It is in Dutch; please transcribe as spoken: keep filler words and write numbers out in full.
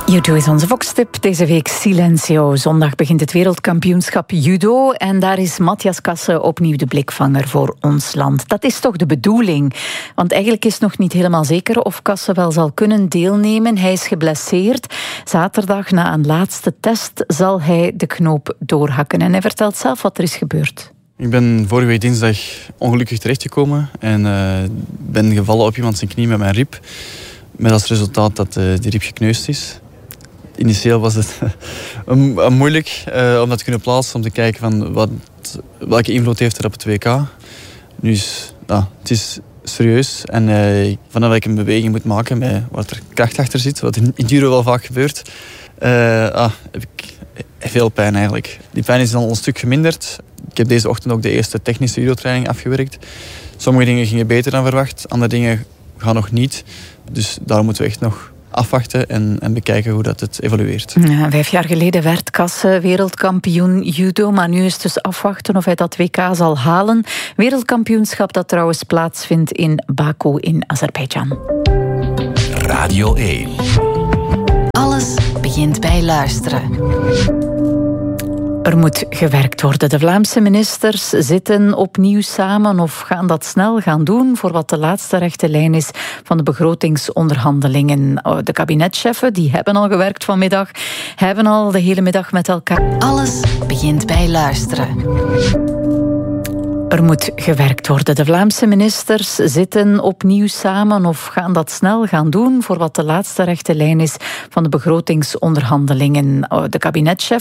Judo is onze Vox-tip. Deze week Silencio. Zondag begint het wereldkampioenschap judo. En daar is Matthias Kasse opnieuw de blikvanger voor ons land. Dat is toch de bedoeling? Want eigenlijk is nog niet helemaal zeker of Kasse wel zal kunnen deelnemen. Hij is geblesseerd. Zaterdag na een laatste test zal hij de knoop doorhakken. En hij vertelt zelf wat er is gebeurd. Ik ben vorige week dinsdag ongelukkig terechtgekomen. En uh, ben gevallen op iemand zijn knie met mijn rib. Met als resultaat dat uh, die rib gekneusd is. Initieel was het uh, moeilijk uh, om dat te kunnen plaatsen, om te kijken van wat, welke invloed heeft er op het W K. Nu is uh, het is serieus en uh, vanaf dat ik een beweging moet maken met wat er kracht achter zit, wat in, in judo wel vaak gebeurt, uh, ah, heb ik veel pijn eigenlijk. Die pijn is al een stuk geminderd. Ik heb deze ochtend ook de eerste technische judo-training afgewerkt. Sommige dingen gingen beter dan verwacht, andere dingen gaan nog niet. Dus daar moeten we echt nog afwachten en, en bekijken hoe dat het evolueert. Ja, vijf jaar geleden werd Kasse wereldkampioen judo, maar nu is het dus afwachten of hij dat W K zal halen. Wereldkampioenschap dat trouwens plaatsvindt in Baku in Azerbeidzjan. Radio één. Alles begint bij luisteren. Er moet gewerkt worden. De Vlaamse ministers zitten opnieuw samen of gaan dat snel gaan doen voor wat de laatste rechte lijn is van de begrotingsonderhandelingen. De kabinetcheffen die hebben al gewerkt vanmiddag, hebben al de hele middag met elkaar. Alles begint bij luisteren. Er moet gewerkt worden. De Vlaamse ministers zitten opnieuw samen of gaan dat snel gaan doen voor wat de laatste rechte lijn is van de begrotingsonderhandelingen. De kabinetchef